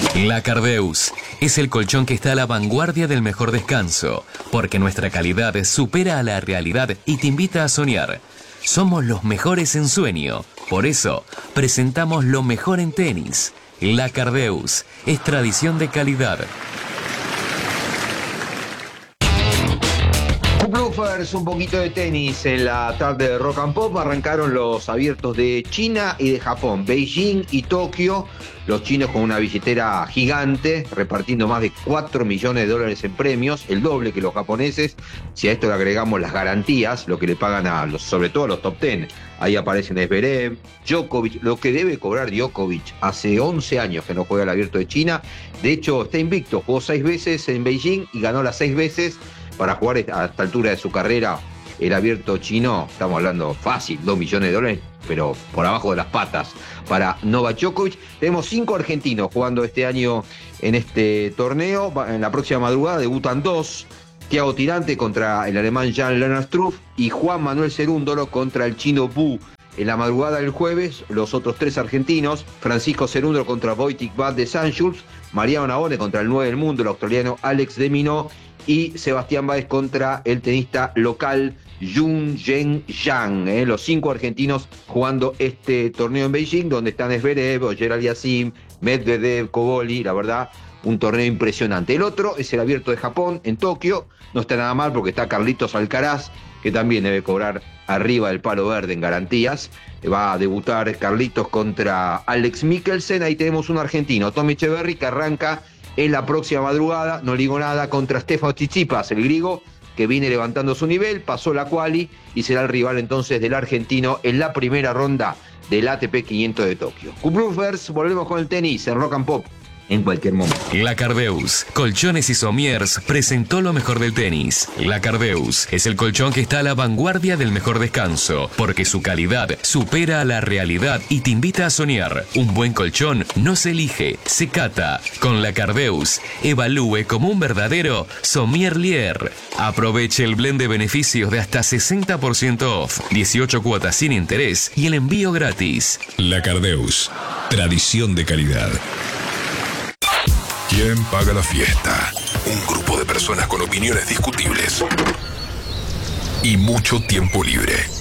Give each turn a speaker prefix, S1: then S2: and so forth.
S1: La Cardeus es el colchón que está a la vanguardia del mejor descanso, porque nuestra calidad supera a la realidad y te invita a soñar. Somos los mejores en sueño, por eso presentamos lo mejor en tenis. La Cardeus es tradición de calidad.
S2: Bluffers, un poquito de tenis en la tarde de Rock and Pop. Arrancaron los abiertos de China y de Japón, Beijing y Tokio. Los chinos con una billetera gigante, repartiendo más de 4 millones de dólares en premios, el doble que los japoneses. Si a esto le agregamos las garantías, lo que le pagan a los, sobre todo a los top 10. Ahí aparecen Zverev, Djokovic, lo que debe cobrar Djokovic. Hace 11 años que no juega el abierto de China. De hecho, está invicto, jugó 6 veces en Beijing y ganó las 6 veces. Para jugar a esta altura de su carrera el abierto chino, estamos hablando fácil, 2 millones de dólares, pero por abajo de las patas. Para Novak Djokovic, tenemos 5 argentinos jugando este año en este torneo. En la próxima madrugada debutan 2. Thiago Tirante contra el alemán Jan-Lennard Struff y Juan Manuel Cerúndolo contra el chino Bu. En la madrugada del jueves, los otros 3 argentinos, Francisco Cerúndolo contra Wojtek Bad de Sanjuls, Mariano Navone contra el 9 del mundo, el australiano Alex de Minaur, y Sebastián Báez contra el tenista local Jun Zheng Yang. Los 5 argentinos jugando este torneo en Beijing, donde están Zverev, Ogier Aliassime, Medvedev, Koboli. La verdad, un torneo impresionante. El otro es el abierto de Japón en Tokio. No está nada mal porque está Carlitos Alcaraz, que también debe cobrar arriba del palo verde en garantías. Va a debutar Carlitos contra Alex Mikkelsen. Ahí tenemos un argentino, Tommy Echeverry, que arranca en la próxima madrugada, no digo nada, contra Stefanos Tsitsipas, el griego, que viene levantando su nivel, pasó la quali y será el rival entonces del argentino en la primera ronda del ATP 500 de Tokio. Bluffers, volvemos con el tenis en Rock and Pop en cualquier momento.
S1: La Cardeus, Colchones y Somiers presentó lo mejor del tenis. La Cardeus es el colchón que está a la vanguardia del mejor descanso, porque su calidad supera a la realidad y te invita a soñar. Un buen colchón no se elige, se cata. Con La Cardeus, evalúe como un verdadero sommelier. Aproveche el blend de beneficios de hasta 60% off, 18 cuotas sin interés y el envío gratis.
S3: La Cardeus, tradición de calidad. ¿Quién paga la fiesta? Un grupo de personas con opiniones discutibles y mucho tiempo libre.